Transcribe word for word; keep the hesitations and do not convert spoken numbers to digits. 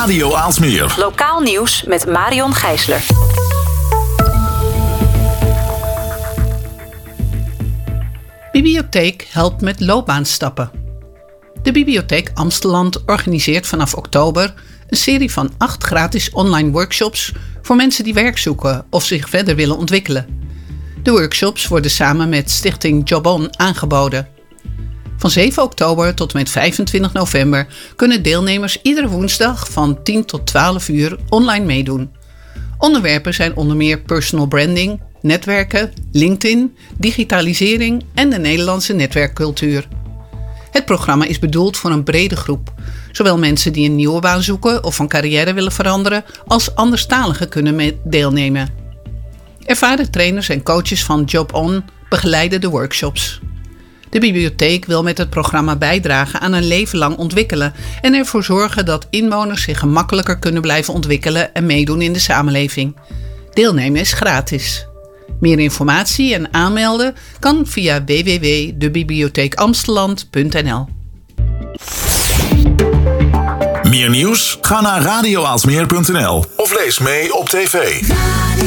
Radio Aalsmeer. Lokaal nieuws met Marion Gijsler. Bibliotheek helpt met loopbaanstappen. De Bibliotheek Amsteland organiseert vanaf oktober een serie van acht gratis online workshops voor mensen die werk zoeken of zich verder willen ontwikkelen. De workshops worden samen met Stichting Job On aangeboden. Van zeven oktober tot en met vijfentwintig november kunnen deelnemers iedere woensdag van tien tot twaalf uur online meedoen. Onderwerpen zijn onder meer personal branding, netwerken, LinkedIn, digitalisering en de Nederlandse netwerkcultuur. Het programma is bedoeld voor een brede groep. Zowel mensen die een nieuwe baan zoeken of van carrière willen veranderen, als anderstaligen kunnen deelnemen. Ervaren trainers en coaches van Job On begeleiden de workshops. De bibliotheek wil met het programma bijdragen aan een leven lang ontwikkelen en ervoor zorgen dat inwoners zich gemakkelijker kunnen blijven ontwikkelen en meedoen in de samenleving. Deelnemen is gratis. Meer informatie en aanmelden kan via w w w punt de bibliotheek amsteland punt n l. Meer nieuws? Ga naar radio aalsmeer punt n l of lees mee op tv.